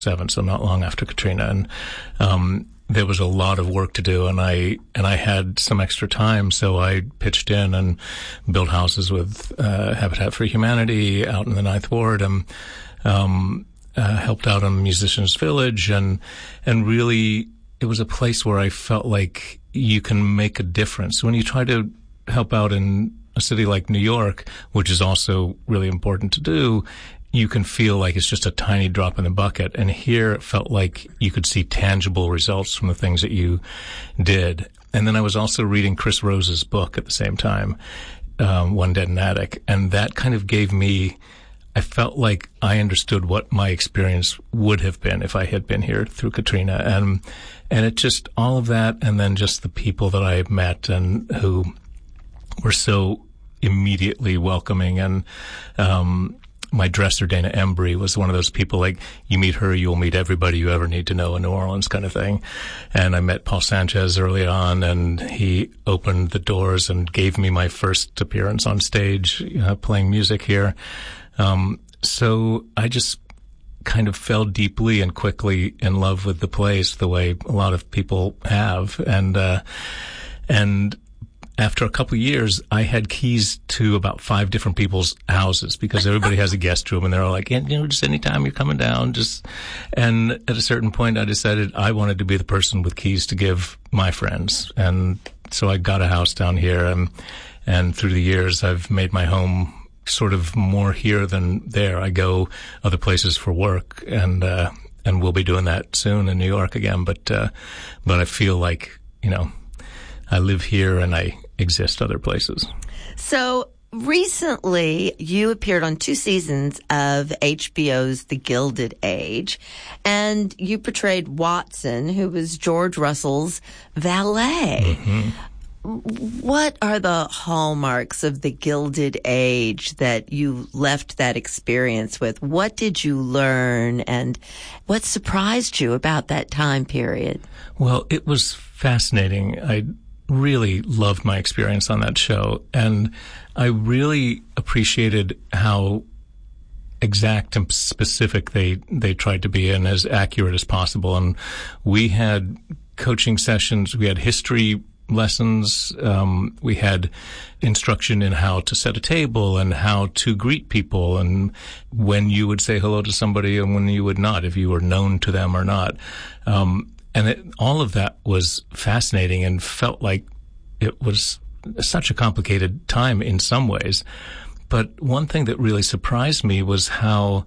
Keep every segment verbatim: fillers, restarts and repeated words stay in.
seven, so not long after Katrina. And um, there was a lot of work to do, and I and I had some extra time, so I pitched in and built houses with uh, Habitat for Humanity out in the Ninth Ward, and um, uh, helped out on Musicians Village, and and really it was a place where I felt like you can make a difference. When you try to help out in a city like New York, which is also really important to do, you can feel like it's just a tiny drop in the bucket. And here it felt like you could see tangible results from the things that you did. And then I was also reading Chris Rose's book at the same time, um, One Dead in Attic. And that kind of gave me, I felt like I understood what my experience would have been if I had been here through Katrina. And, and it just, all of that, and then just the people that I met and who were so immediately welcoming. And, um, my dresser, Dana Embry, was one of those people like, you meet her, you'll meet everybody you ever need to know in New Orleans kind of thing. And I met Paul Sanchez early on, and he opened the doors and gave me my first appearance on stage, uh, playing music here. Um, so I just kind of fell deeply and quickly in love with the place, the way a lot of people have. And, uh, and, after a couple of years, I had keys to about five different people's houses because everybody has a guest room, and they're all like, you know, just anytime you're coming down, just, and at a certain point I decided I wanted to be the person with keys to give my friends. And so I got a house down here, and, and through the years I've made my home sort of more here than there. I go other places for work, and, uh, and we'll be doing that soon in New York again. But, uh, but I feel like, you know, I live here and I exist other places. So recently you appeared on two seasons of H B O's The Gilded Age, and you portrayed Watson, who was George Russell's valet. Mm-hmm. What are the hallmarks of The Gilded Age that you left that experience with? What did you learn, and what surprised you about that time period? Well, it was fascinating. I really loved my experience on that show, and I really appreciated how exact and specific they they tried to be, and as accurate as possible. And we had coaching sessions, we had history lessons, um, we had instruction in how to set a table and how to greet people, and when you would say hello to somebody and when you would not, if you were known to them or not. Um, And it, all of that was fascinating and felt like it was such a complicated time in some ways. But one thing that really surprised me was how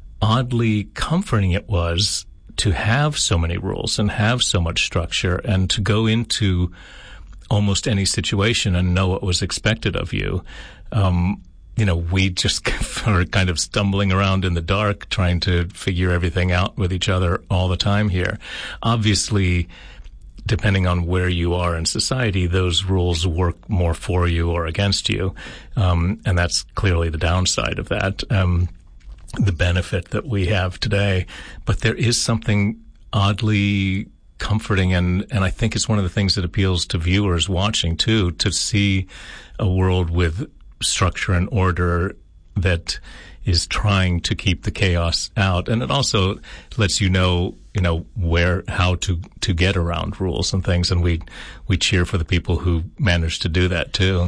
oddly comforting it was to have so many rules and have so much structure, and to go into almost any situation and know what was expected of you. Um, You know, we just are kind of stumbling around in the dark trying to figure everything out with each other all the time here. Obviously, depending on where you are in society, those rules work more for you or against you. Um, and that's clearly the downside of that, um, the benefit that we have today. But there is something oddly comforting, and, and I think it's one of the things that appeals to viewers watching too, to see a world with structure and order that is trying to keep the chaos out. And it also lets you know, you know, where, how to, to get around rules and things. And we, we cheer for the people who manage to do that too.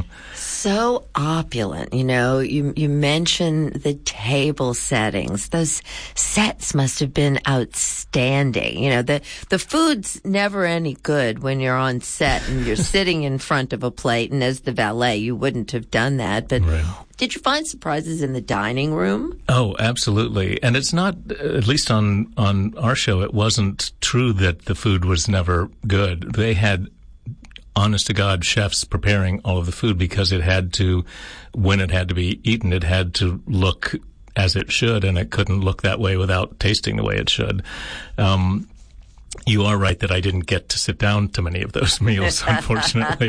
So opulent, you know, you, you mentioned the table settings. Those sets must have been outstanding. You know, the, the food's never any good when you're on set and you're sitting in front of a plate. And as the valet, you wouldn't have done that. But right. Did you find surprises in the dining room? Oh, absolutely. And it's not, at least on, on our show, it wasn't true that the food was never good. They had, honest to God, chefs preparing all of the food because it had to, when it had to be eaten, it had to look as it should, and it couldn't look that way without tasting the way it should. Um, You are right that I didn't get to sit down to many of those meals, unfortunately.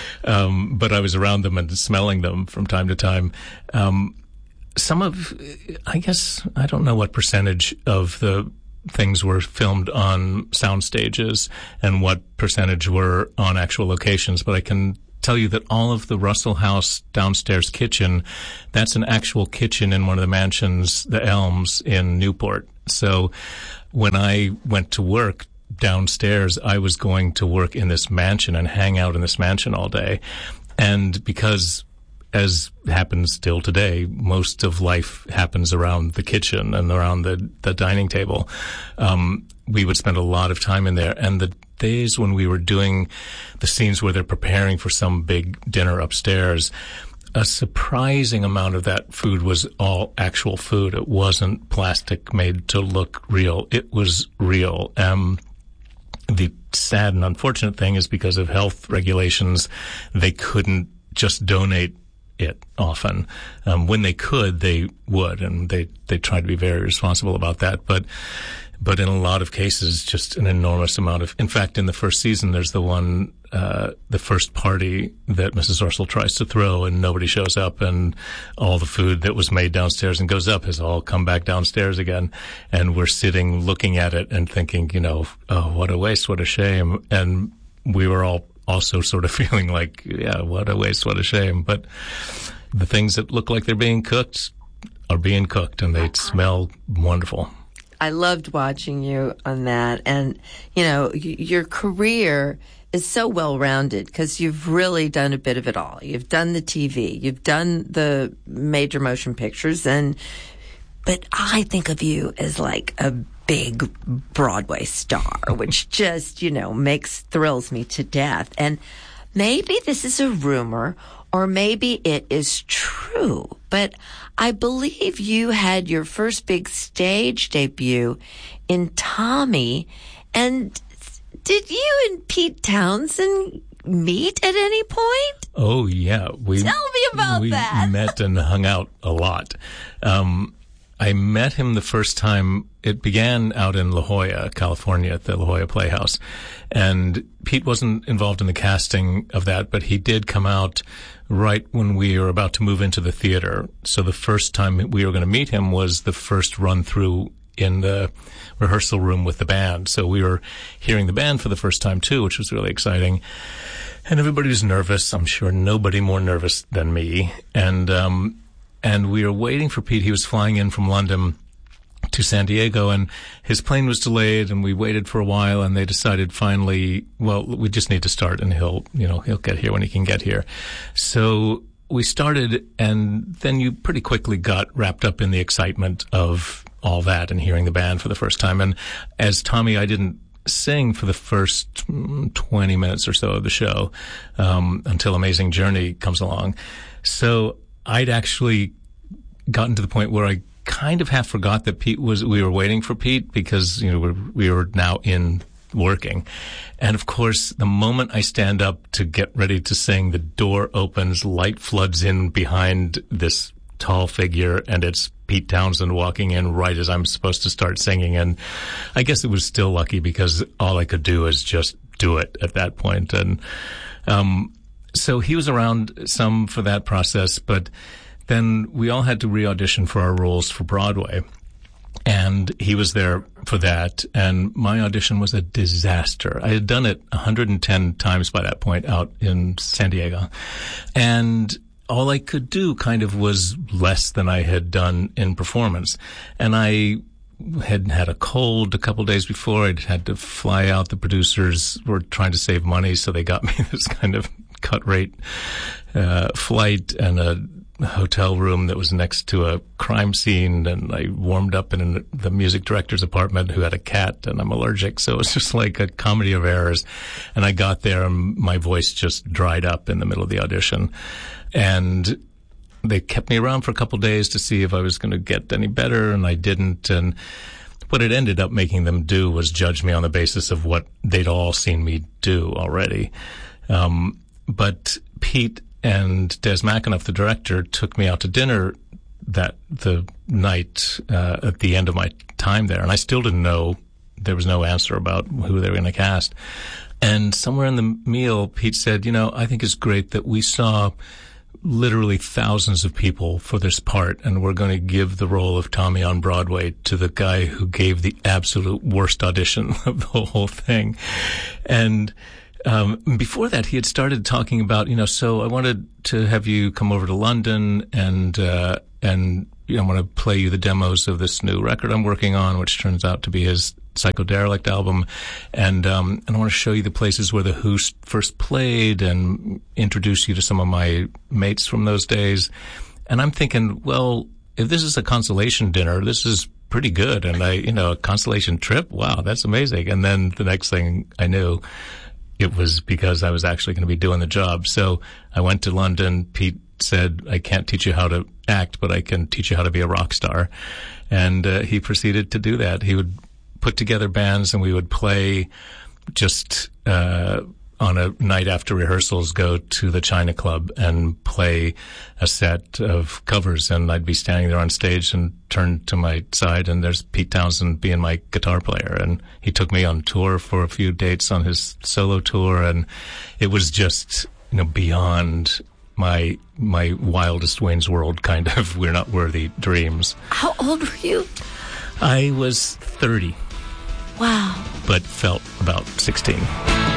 um, but I was around them and smelling them from time to time. Um, some of, I guess, I don't know what percentage of the things were filmed on sound stages and what percentage were on actual locations, but I can tell you that all of the Russell House downstairs kitchen, that's an actual kitchen in one of the mansions, the Elms in Newport. So when I went to work downstairs, I was going to work in this mansion and hang out in this mansion all day. And because, as happens still today, most of life happens around the kitchen and around the, the dining table, um, we would spend a lot of time in there. And the days when we were doing the scenes where they're preparing for some big dinner upstairs, a surprising amount of that food was all actual food. It wasn't plastic made to look real. It was real. Um, the sad and unfortunate thing is because of health regulations, they couldn't just donate it often. Um, when they could, they would, and they, they tried to be very responsible about that. But But in a lot of cases, just an enormous amount of, in fact, in the first season, there's the one, uh, the first party that Missus Ursel tries to throw and nobody shows up, and all the food that was made downstairs and goes up has all come back downstairs again. And we're sitting looking at it and thinking, you know, oh, what a waste, what a shame. And we were all also sort of feeling like, yeah, what a waste, what a shame. But the things that look like they're being cooked are being cooked, and they smell wonderful. I loved watching you on that. And, you know, y- your career is so well-rounded because you've really done a bit of it all. You've done the T V, you've done the major motion pictures, and, but I think of you as like a big Broadway star, which just, you know, makes, thrills me to death. And maybe this is a rumor, or maybe it is true, but I believe you had your first big stage debut in Tommy. And did you and Pete Townsend meet at any point? Oh, yeah. We, Tell me about we that. We met and hung out a lot. Um, I met him the first time. It began out in La Jolla, California, at the La Jolla Playhouse. And Pete wasn't involved in the casting of that, but he did come out right when we were about to move into the theater. So the first time we were going to meet him was the first run through in the rehearsal room with the band. So we were hearing the band for the first time too, which was really exciting. And everybody was nervous. I'm sure nobody more nervous than me. And, um, and we were waiting for Pete. He was flying in from London to San Diego, and his plane was delayed, and we waited for a while, and they decided finally, well, we just need to start, and he'll, you know, he'll get here when he can get here. So we started, and then you pretty quickly got wrapped up in the excitement of all that and hearing the band for the first time. And as Tommy, I didn't sing for the first twenty minutes or so of the show, um, until Amazing Journey comes along. So I'd actually gotten to the point where I kind of half forgot that Pete was, we were waiting for Pete because, you know, we're, we were now in working. And of course, the moment I stand up to get ready to sing, the door opens, light floods in behind this tall figure, and it's Pete Townsend walking in right as I'm supposed to start singing. And I guess it was still lucky because all I could do is just do it at that point. And, um, so he was around some for that process, but then we all had to re-audition for our roles for Broadway. And he was there for that. And my audition was a disaster. I had done it one hundred ten times by that point out in San Diego. And all I could do kind of was less than I had done in performance. And I had had a cold a couple days before. I'd had to fly out. The producers were trying to save money, so they got me this kind of cut rate uh, flight and a hotel room that was next to a crime scene, and I warmed up in the music director's apartment who had a cat, and I'm allergic, so it was just like a comedy of errors. And I got there and my voice just dried up in the middle of the audition, and they kept me around for a couple of days to see if I was going to get any better, and I didn't. And what it ended up making them do was judge me on the basis of what they'd all seen me do already. Um, but Pete and Des McAnuff, the director, took me out to dinner that the night uh, at the end of my time there, and I still didn't know. There was no answer about who they were going to cast. And somewhere in the meal, Pete said, you know, I think it's great that we saw literally thousands of people for this part, and we're going to give the role of Tommy on Broadway to the guy who gave the absolute worst audition of the whole thing. And Um, before that, he had started talking about, you know, so I wanted to have you come over to London and, uh, and, you know, I want to play you the demos of this new record I'm working on, which turns out to be his Psychoderelict album, and um, and I want to show you the places where the Who first played and introduce you to some of my mates from those days. And I'm thinking, well, if this is a consolation dinner, this is pretty good. And I, you know, a consolation trip, wow, that's amazing. And then the next thing I knew, it was because I was actually going to be doing the job. So I went to London. Pete said, I can't teach you how to act, but I can teach you how to be a rock star. And uh, he proceeded to do that. He would put together bands, and we would play just uh on a night after rehearsals, go to the China Club and play a set of covers. And I'd be standing there on stage and turn to my side, and there's Pete Townsend being my guitar player. And he took me on tour for a few dates on his solo tour, and it was just, you know, beyond my my wildest Wayne's World kind of We're Not Worthy dreams. How old were you? I was thirty. Wow. But felt about sixteen.